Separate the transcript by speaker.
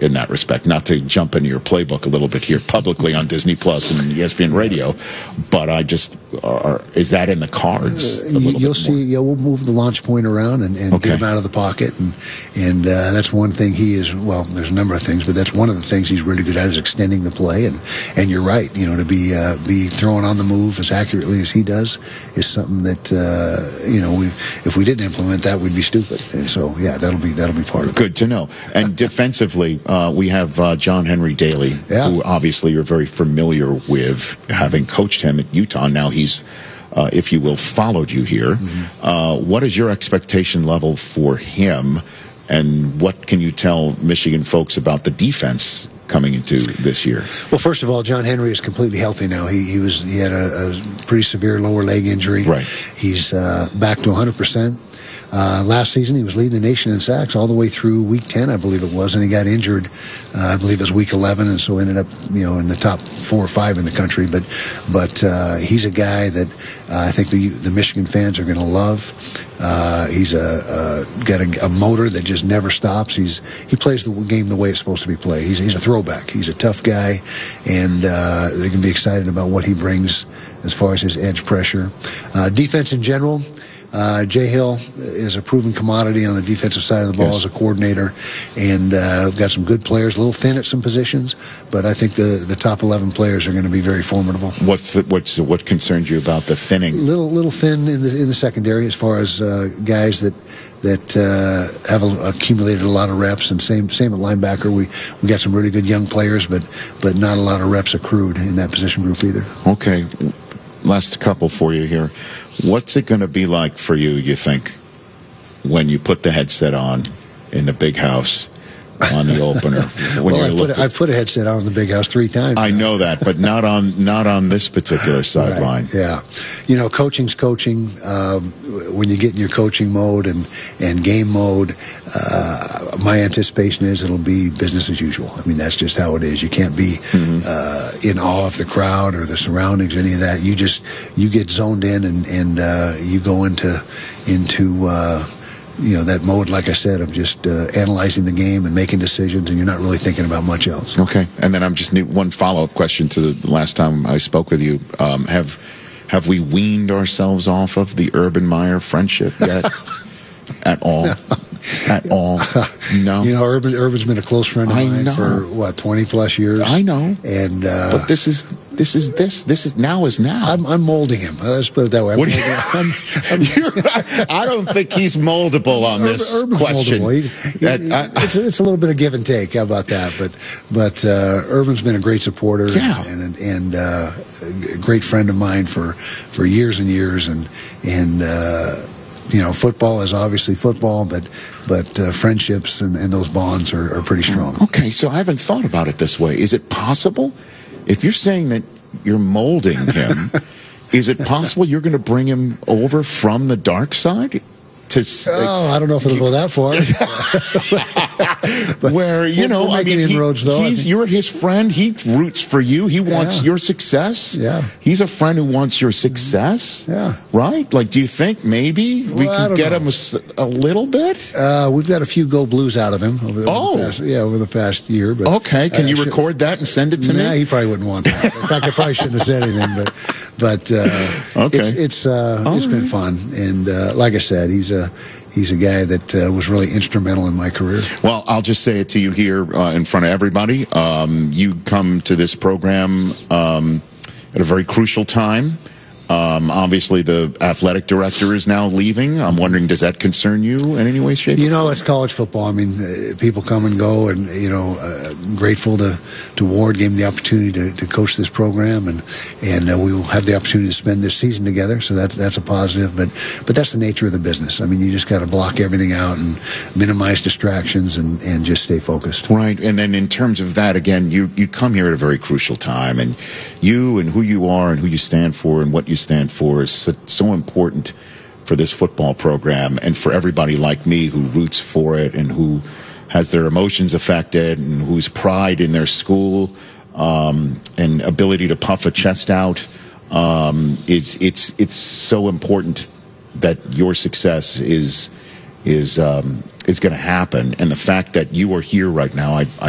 Speaker 1: in that respect. Not to jump into your playbook a little bit here publicly on Disney Plus and ESPN Radio, but I just is that in the cards?
Speaker 2: You'll see. Yeah, we'll move the launch point around and get him out of the pocket, and that's one thing he is. Well, there's a number of things, but that's one of the things he's really good at is extending the play. And you're right. To be throwing on the move as accurately as he does is something that if we didn't implement that, we'd be stupid. And so yeah, that'll be part of it.
Speaker 1: Good to know. And defensively, we have John Henry Daly, who obviously you're very familiar with, having coached him at Utah. Now he's, if you will, followed you here. What is your expectation level for him, and what can you tell Michigan folks about the defense coming into this year?
Speaker 2: Well, first of all, John Henry is completely healthy now. He had a pretty severe lower leg injury.
Speaker 1: Right.
Speaker 2: He's back to 100%. Last season, he was leading the nation in sacks all the way through week 10, I believe it was, and he got injured, I believe it was week 11, and so ended up, in the top 4 or 5 in the country. But he's a guy that I think the Michigan fans are going to love. He's got a motor that just never stops. He plays the game the way it's supposed to be played. He's a throwback. He's a tough guy, and they're going to be excited about what he brings as far as his edge pressure. Defense in general. Jay Hill is a proven commodity on the defensive side of the ball as a coordinator, and we've got some good players, a little thin at some positions, but I think the top 11 players are going to be very formidable.
Speaker 1: What concerns you about the thinning?
Speaker 2: Little thin in the secondary as far as guys that have accumulated a lot of reps, and same at linebacker. We got some really good young players, but not a lot of reps accrued in that position group either.
Speaker 1: Okay, last couple for you here. What's it going to be like for you think, when you put the headset on in the big house on the opener?
Speaker 2: I've put a headset on in the big house 3 times.
Speaker 1: I know that, but not on this particular sideline.
Speaker 2: Right, yeah. Coaching's coaching. When you get in your coaching mode and game mode, my anticipation is it'll be business as usual. I mean, that's just how it is. You can't be in awe of the crowd or the surroundings or any of that. You get zoned in and you go into that mode, like I said, of just analyzing the game and making decisions, and you're not really thinking about much else.
Speaker 1: Okay, and then I'm just need one follow-up question to the last time I spoke with you. Have we weaned ourselves off of the Urban Meyer friendship yet? At all? At all? No.
Speaker 2: Urban's been a close friend of mine for 20 plus years.
Speaker 1: I know.
Speaker 2: And
Speaker 1: but this is now is now.
Speaker 2: I'm molding him. Let's put it that way.
Speaker 1: I don't think he's moldable on this
Speaker 2: Urban's
Speaker 1: question.
Speaker 2: Moldable. It's a little bit of give and take. How about that? But Urban's been a great supporter and a great friend of mine for years and years, and football is obviously football, but friendships and those bonds are pretty strong.
Speaker 1: Okay, so I haven't thought about it this way. Is it possible, if you're saying that you're molding him, is it possible you're going to bring him over from the dark side?
Speaker 2: I don't know if it'll go that far. But
Speaker 1: where,
Speaker 2: inroads, though.
Speaker 1: You're his friend. He roots for you. He wants your success.
Speaker 2: Yeah.
Speaker 1: He's a friend who wants your success.
Speaker 2: Yeah.
Speaker 1: Right? Like, do you think maybe we can get him a little bit?
Speaker 2: We've got a few Go Blues out of him over the past year. But,
Speaker 1: okay. Can you record that and send it to me?
Speaker 2: Nah, he probably wouldn't want that. In fact, I probably shouldn't have said anything. But it's been fun. And like I said, he's a guy that was really instrumental in my career.
Speaker 1: Well, I'll just say it to you here in front of everybody. You come to this program at a very crucial time. Obviously, the athletic director is now leaving. I'm wondering, does that concern you in any way, shape?
Speaker 2: It's college football. I mean, people come and go, and I'm grateful to Ward, gave me the opportunity to coach this program, and we will have the opportunity to spend this season together. So that's a positive. But that's the nature of the business. I mean, you just got to block everything out and minimize distractions and just stay focused.
Speaker 1: Right. And then in terms of that, again, you come here at a very crucial time, and you and who you are and who you stand for and what you stand for is so important for this football program and for everybody like me who roots for it and who has their emotions affected and whose pride in their school and ability to puff a chest out it's so important that your success is going to happen, and the fact that you are here right now, I